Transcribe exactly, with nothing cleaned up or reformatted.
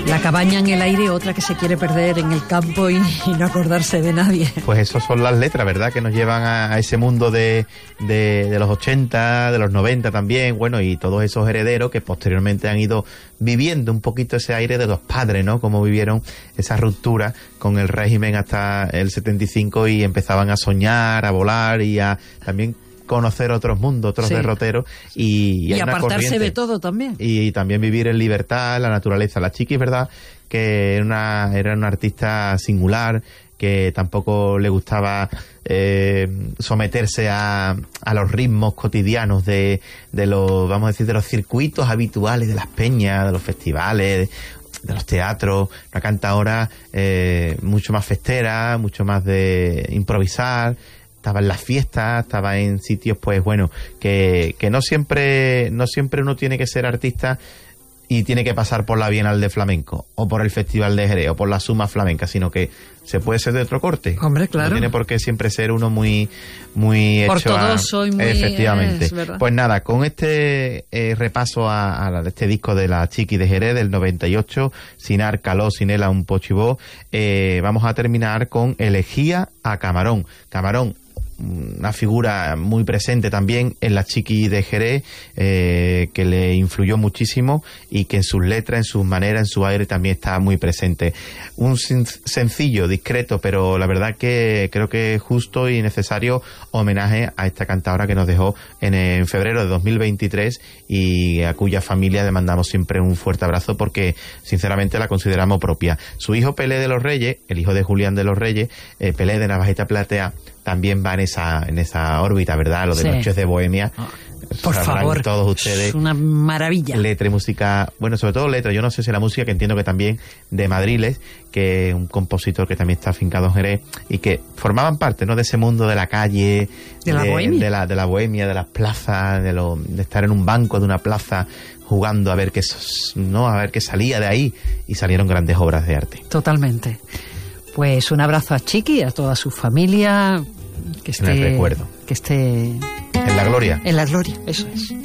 La cabaña en el aire, otra que se quiere perder en el campo y, y no acordarse de nadie. Pues esas son las letras, ¿verdad? Que nos llevan a, a ese mundo de, de, de los ochenta, de los noventa también, bueno, y todos esos herederos que posteriormente han ido viviendo un poquito ese aire de los padres, ¿no? Cómo vivieron esa ruptura con el régimen hasta el setenta y cinco y empezaban a soñar, a volar y a también conocer otros mundos, otros sí. derroteros y, y, y apartarse de todo también. Y, y también vivir en libertad, la naturaleza. La Chiqui, verdad, que era una, era una artista singular, que tampoco le gustaba eh, someterse a, a los ritmos cotidianos de, de los, vamos a decir, de los circuitos habituales de las peñas, de los festivales, de, de los teatros. Una cantadora eh, mucho más festera, mucho más de improvisar. Estaba en las fiestas, estaba en sitios, pues bueno, que, que no siempre, no siempre uno tiene que ser artista y tiene que pasar por la Bienal de Flamenco, o por el Festival de Jerez, o por la Suma Flamenca, sino que se puede ser de otro corte. Hombre, claro. No tiene por qué siempre ser uno muy, muy hecho ortodoxo a... y muy... Efectivamente. Es pues nada, con este eh, repaso a, a este disco de la Chiqui de Jerez del noventa y ocho, Sinar, Caló, Sinela, un pochibó, eh, vamos a terminar con Elegía a Camarón. Camarón, una figura muy presente también en la Chiqui de Jerez, eh, que le influyó muchísimo y que en sus letras, en sus maneras, en su aire también está muy presente. Un sencillo, discreto, pero la verdad que creo que es justo y necesario homenaje a esta cantadora que nos dejó en, en febrero de dos mil veintitrés y a cuya familia le mandamos siempre un fuerte abrazo porque sinceramente la consideramos propia. Su hijo Pelé de los Reyes, el hijo de Julián de los Reyes, eh, Pelé de Navajita Platea, también va en esa en esa órbita, ¿verdad? Lo de sí. Noches de Bohemia. Oh, por favor, todos ustedes. Es una maravilla. Letra y música, bueno, sobre todo letra. Yo no sé si la música, que entiendo que también de Madriles, que es un compositor que también está afincado en Jerez y que formaban parte, ¿no? De ese mundo de la calle, de, de la bohemia, de la, de la bohemia, de las plazas, de lo, de estar en un banco de una plaza jugando a ver qué, no, a ver qué salía de ahí, y salieron grandes obras de arte. Totalmente. Pues un abrazo a Chiqui, a toda su familia, que esté, en el recuerdo, que esté en la gloria. En la gloria, eso es.